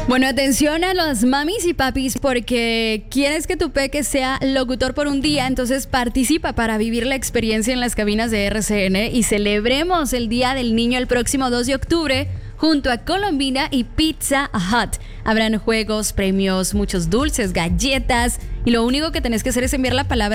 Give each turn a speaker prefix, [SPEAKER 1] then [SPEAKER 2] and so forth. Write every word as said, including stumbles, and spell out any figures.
[SPEAKER 1] Bueno, atención a los mamis y papis porque quieres que tu peque sea locutor por un día, entonces participa para vivir la experiencia en las cabinas de R C N y celebremos el Día del Niño el próximo dos de octubre junto a Colombina y Pizza Hut. Habrán juegos, premios, muchos dulces, galletas y lo único que tenés que hacer es enviar la palabra